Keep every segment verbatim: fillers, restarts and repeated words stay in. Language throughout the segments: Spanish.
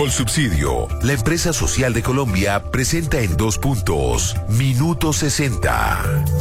Colsubsidio, la empresa social de Colombia, presenta en dos puntos, Minuto sesenta.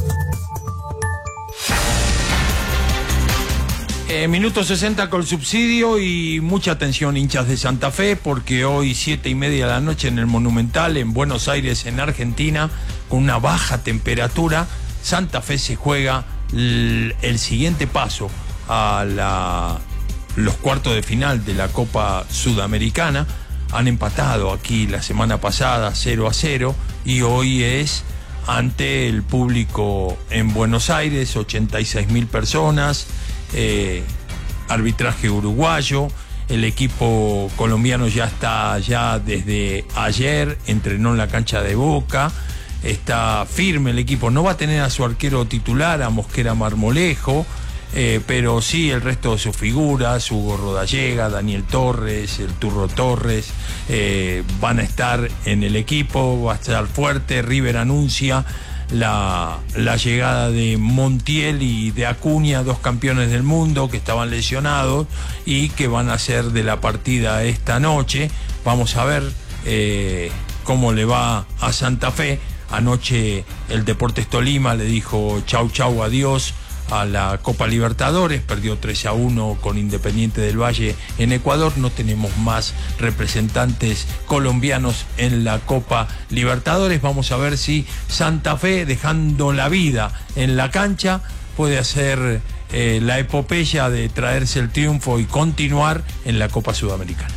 Eh, minuto sesenta con subsidio y mucha atención, hinchas de Santa Fe, porque hoy siete y media de la noche en el Monumental, en Buenos Aires, en Argentina, con una baja temperatura, Santa Fe se juega el, el siguiente paso a la, los cuartos de final de la Copa Sudamericana. Han empatado aquí la semana pasada cero a cero y hoy es ante el público en Buenos Aires, ochenta y seis mil personas. Eh, arbitraje uruguayo, el equipo colombiano ya está ya desde ayer, entrenó en la cancha de Boca, está firme el equipo, no va a tener a su arquero titular, a Mosquera Marmolejo, eh, pero sí el resto de sus figuras, Hugo Rodallega, Daniel Torres, el Turro Torres, eh, van a estar en el equipo, va a estar fuerte. River anuncia La, la llegada de Montiel y de Acuña, dos campeones del mundo que estaban lesionados y que van a ser de la partida esta noche. Vamos a ver eh, cómo le va a Santa Fe. Anoche el Deportes Tolima le dijo chau chau, adiós a la Copa Libertadores, perdió tres a uno con Independiente del Valle en Ecuador. No tenemos más representantes colombianos en la Copa Libertadores. Vamos a ver si Santa Fe, dejando la vida en la cancha, puede hacer eh, la epopeya de traerse el triunfo y continuar en la Copa Sudamericana.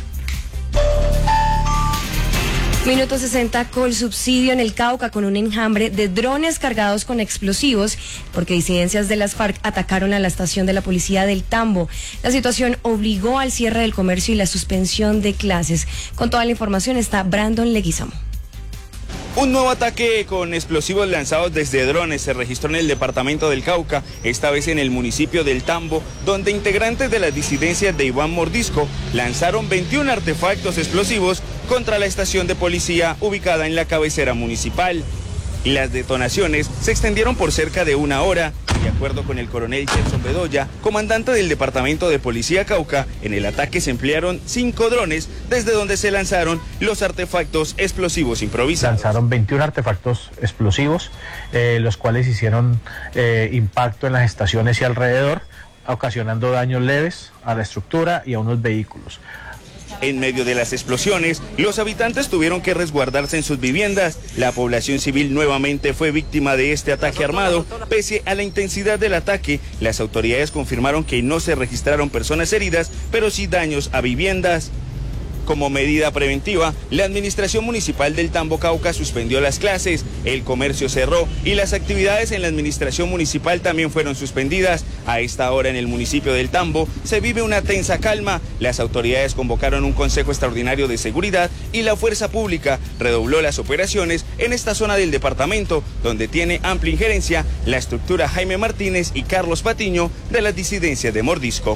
Minuto sesenta, Colsubsidio en el Cauca, con un enjambre de drones cargados con explosivos, porque disidencias de las FARC atacaron a la estación de la policía del Tambo. La situación obligó al cierre del comercio y la suspensión de clases. Con toda la información está Brandon Leguizamo. Un nuevo ataque con explosivos lanzados desde drones se registró en el departamento del Cauca, esta vez en el municipio del Tambo, donde integrantes de las disidencias de Iván Mordisco lanzaron veintiún artefactos explosivos contra la estación de policía ubicada en la cabecera municipal. Las detonaciones se extendieron por cerca de una hora. De acuerdo con el coronel Gerson Bedoya, comandante del Departamento de Policía Cauca, en el ataque se emplearon cinco drones desde donde se lanzaron los artefactos explosivos improvisados. Lanzaron veintiún artefactos explosivos, eh, los cuales hicieron eh, impacto en las estaciones y alrededor, ocasionando daños leves a la estructura y a unos vehículos. En medio de las explosiones, los habitantes tuvieron que resguardarse en sus viviendas. La población civil nuevamente fue víctima de este ataque armado. Pese a la intensidad del ataque, las autoridades confirmaron que no se registraron personas heridas, pero sí daños a viviendas. Como medida preventiva, la administración municipal del Tambo Cauca suspendió las clases, el comercio cerró y las actividades en la administración municipal también fueron suspendidas. A esta hora en el municipio del Tambo se vive una tensa calma. Las autoridades convocaron un consejo extraordinario de seguridad y la fuerza pública redobló las operaciones en esta zona del departamento, donde tiene amplia injerencia la estructura Jaime Martínez y Carlos Patiño de las disidencias de Mordisco.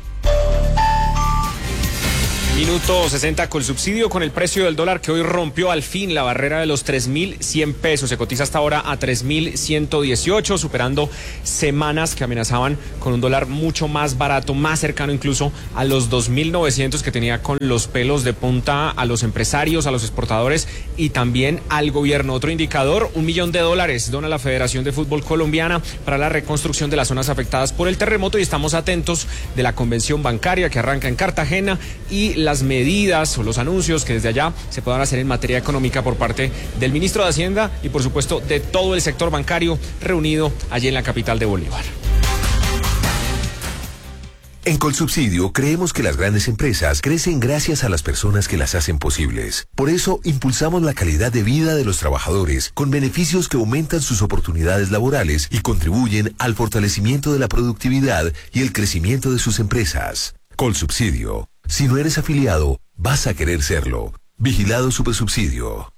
Minuto sesenta con subsidio, con el precio del dólar que hoy rompió al fin la barrera de los tres mil cien pesos. Se cotiza hasta ahora a tres mil ciento dieciocho, superando semanas que amenazaban con un dólar mucho más barato, más cercano incluso a los dos mil novecientos que tenía con los pelos de punta a los empresarios, a los exportadores y también al gobierno. Otro indicador, un millón de dólares dona la Federación de Fútbol Colombiana para la reconstrucción de las zonas afectadas por el terremoto, y estamos atentos de la convención bancaria que arranca en Cartagena y la las medidas o los anuncios que desde allá se puedan hacer en materia económica por parte del ministro de Hacienda y por supuesto de todo el sector bancario reunido allí en la capital de Bolívar. En Colsubsidio creemos que las grandes empresas crecen gracias a las personas que las hacen posibles. Por eso impulsamos la calidad de vida de los trabajadores con beneficios que aumentan sus oportunidades laborales y contribuyen al fortalecimiento de la productividad y el crecimiento de sus empresas. Colsubsidio. Si no eres afiliado, vas a querer serlo. Vigilado Supersubsidio.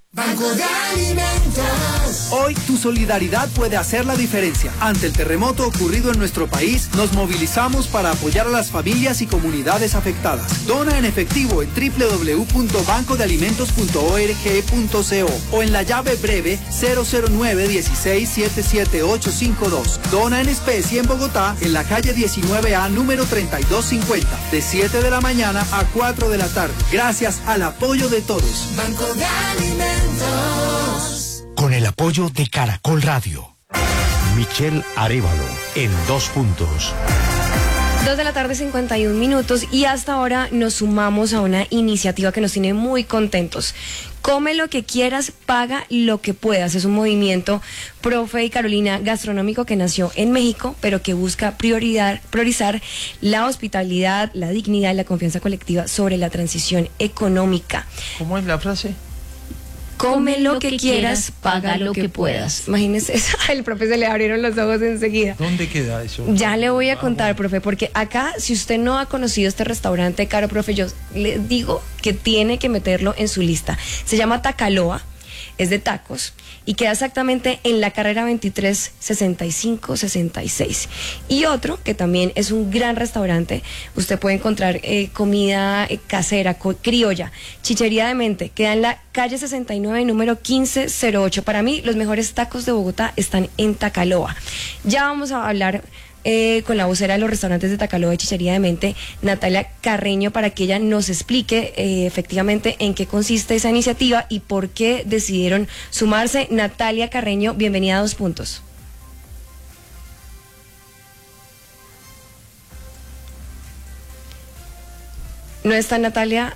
Banco de Alimentos. Hoy tu solidaridad puede hacer la diferencia. Ante el terremoto ocurrido en nuestro país, nos movilizamos para apoyar a las familias y comunidades afectadas. Dona en efectivo en doble u doble u doble u punto banco de alimentos punto org punto co o en la llave breve cero cero nueve uno seis siete siete ocho cinco dos. Dona en especie en Bogotá, en la calle diecinueve A, número treinta y dos cincuenta, de siete de la mañana a cuatro de la tarde. Gracias al apoyo de todos. Banco de Alimentos. Con el apoyo de Caracol Radio. Michelle Arévalo, en dos puntos. Dos de la tarde, cincuenta y un minutos, y hasta ahora nos sumamos a una iniciativa que nos tiene muy contentos. Come lo que quieras, paga lo que puedas. Es un movimiento, profe y Carolina, gastronómico que nació en México, pero que busca prioridad, priorizar la hospitalidad, la dignidad y la confianza colectiva sobre la transición económica. ¿Cómo es la frase? Come lo que quieras, paga lo que puedas. Imagínese eso. El profe se le abrieron los ojos enseguida. ¿Dónde queda eso? Ya le voy a contar, profe, porque acá, si usted no ha conocido este restaurante, caro profe, yo le digo que tiene que meterlo en su lista. Se llama Tacaloa, es de tacos y queda exactamente en la carrera veintitrés sesenta y cinco sesenta y seis. Y otro que también es un gran restaurante, usted puede encontrar eh, comida eh, casera, co criolla, Chichería de Mente, queda en la calle sesenta y nueve, número quince cero ocho. Para mí, los mejores tacos de Bogotá están en Tacaloa. Ya vamos a hablar Eh, con la vocera de los restaurantes de Tacaloa y Chichería de Mente, Natalia Carreño, para que ella nos explique eh, efectivamente en qué consiste esa iniciativa y por qué decidieron sumarse. Natalia Carreño, bienvenida a Dos Puntos. ¿No está Natalia?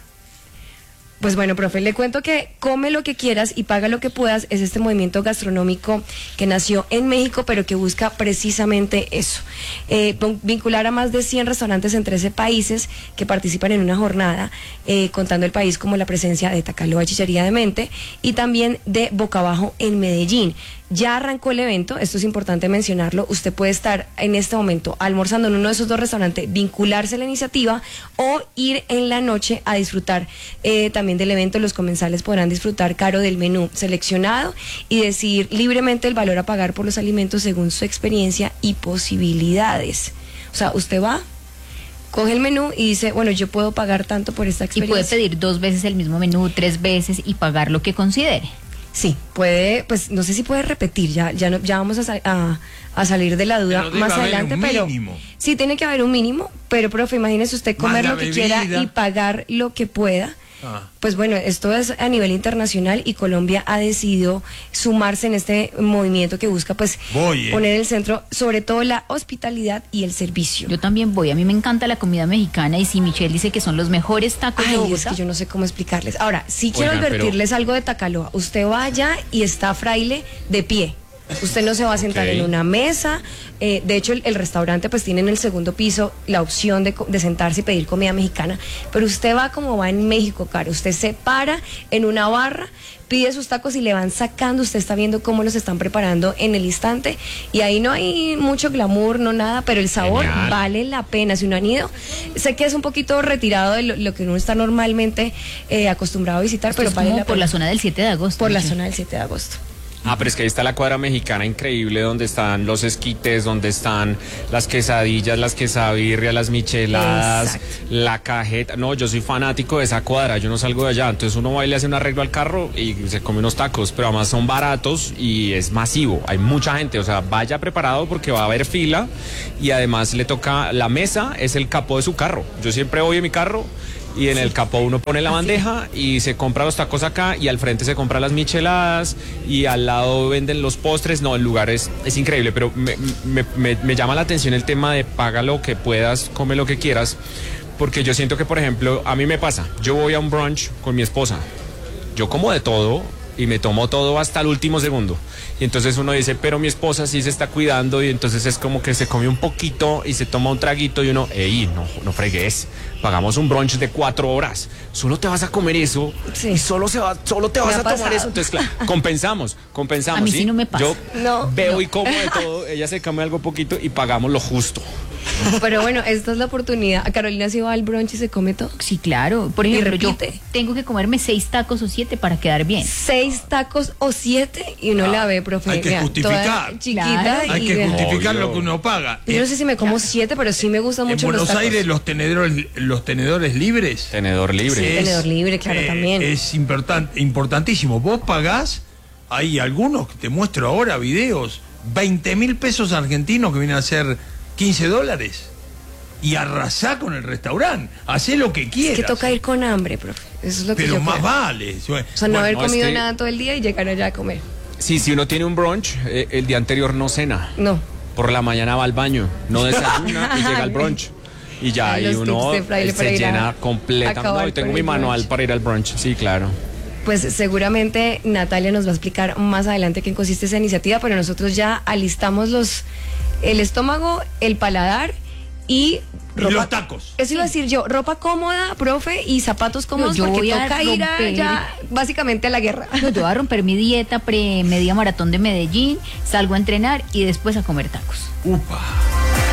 Pues bueno, profe, le cuento que Come lo que quieras y paga lo que puedas es este movimiento gastronómico que nació en México, pero que busca precisamente eso, eh, vincular a más de cien restaurantes en trece países que participan en una jornada, eh, contando el país como la presencia de Tacaloa, Chichería de Mente y también de Boca Abajo en Medellín. Ya arrancó el evento, esto es importante mencionarlo, usted puede estar en este momento almorzando en uno de esos dos restaurantes, vincularse a la iniciativa o ir en la noche a disfrutar eh, también del evento. Los comensales podrán disfrutar, Caro, del menú seleccionado y decidir libremente el valor a pagar por los alimentos según su experiencia y posibilidades. O sea, usted va, coge el menú y dice, bueno, yo puedo pagar tanto por esta experiencia. Y puede pedir dos veces el mismo menú, tres veces y pagar lo que considere. Sí, puede, pues no sé si puede repetir, ya ya no, ya vamos a, a, a salir de la duda más adelante, pero sí tiene que haber un mínimo, pero profe, imagínese usted comer lo que quiera y pagar lo que pueda. Ah. Pues bueno, esto es a nivel internacional y Colombia ha decidido sumarse en este movimiento que busca pues voy, eh. poner en el centro sobre todo la hospitalidad y el servicio. Yo también voy, a mí me encanta la comida mexicana y si Michelle dice que son los mejores tacos Ay, de Bogotá. Es que yo no sé cómo explicarles. Ahora, sí quiero Oigan, advertirles pero... algo de Tacaloa. Usted vaya y está Fraile de pie. Usted no se va a sentar okay. en una mesa, eh, de hecho el, el restaurante pues tiene en el segundo piso la opción de, de sentarse y pedir comida mexicana, pero usted va como va en México, Caro, usted se para en una barra, pide sus tacos y le van sacando, usted está viendo cómo los están preparando en el instante y ahí no hay mucho glamour, no nada, pero el sabor Genial. Vale la pena. Si uno han ido, sé que es un poquito retirado de lo, lo que uno está normalmente eh, acostumbrado a visitar, Esto pero es vale como la por pena. la zona del siete de agosto. Por la zona del siete de agosto. Ah, pero es que ahí está la cuadra mexicana increíble, donde están los esquites, donde están las quesadillas, las quesabirrias, las micheladas, Exacto. la cajeta. No, yo soy fanático de esa cuadra, yo no salgo de allá. Entonces uno va y le hace un arreglo al carro y se come unos tacos, pero además son baratos y es masivo. Hay mucha gente, o sea, vaya preparado porque va a haber fila y además le toca, la mesa es el capó de su carro. Yo siempre voy en mi carro y en sí. el capó uno pone la bandeja y se compra los tacos acá y al frente se compra las micheladas y al lado venden los postres. No, el lugar es, es increíble, pero me, me, me, me llama la atención el tema de paga lo que puedas, come lo que quieras, porque yo siento que, por ejemplo, a mí me pasa, yo voy a un brunch con mi esposa, yo como de todo y me tomo todo hasta el último segundo. Y entonces uno dice, pero mi esposa sí se está cuidando y entonces es como que se come un poquito y se toma un traguito y uno, ey, no, no fregues, pagamos un brunch de cuatro horas, solo te vas a comer eso sí. y solo, se va, solo te vas a tomar eso. Entonces, claro, compensamos, compensamos. A mí ¿sí? sí no me pasa. Yo no, veo no. y como de todo, ella se come algo poquito y pagamos lo justo. Pero bueno, esta es la oportunidad. Carolina sí va al brunch y se come todo. Sí, claro. Por Y ejemplo, yo repite. tengo que comerme seis tacos o siete para quedar bien. Seis tacos o siete y uno Ah, la ve, profe. hay que vea, justificar. toda chiquita. Claro. Hay y que vea. justificar Obvio. lo que uno paga. Yo no sé si me como siete, pero sí me gustan En mucho los Buenos tacos. Aires los tenedores, los tenedores libres. Tenedor libre. Sí. tenedor libre, claro, también. Es importan- importantísimo. Vos pagás, hay algunos que te muestro ahora, videos, veinte mil pesos argentinos que vienen a ser quince dólares. Y arrasá con el restaurante. Hacé lo que quieras. Es que toca ir con hambre, profe. Eso es lo que Pero yo más creo. vale. O sea, no Bueno, haber no, es comido que- nada todo el día y llegar allá a comer. Sí, si uno tiene un brunch, eh, el día anterior no cena. No. Por la mañana va al baño, no desayuna y llega al brunch. Y ya, Ay, y los uno tips de fraile para se ir a llena completamente. acabar No, y tengo con mi el manual brunch. para ir al brunch. Sí, claro. Pues seguramente Natalia nos va a explicar más adelante qué consiste esa iniciativa, pero nosotros ya alistamos los el estómago, el paladar y Y los tacos. Eso iba a decir yo, ropa cómoda, profe, y zapatos cómodos, yo porque voy a toca ir a- romper. ya básicamente a la guerra. No, yo voy a romper mi dieta pre media maratón de Medellín, salgo a entrenar y después a comer tacos. Upa.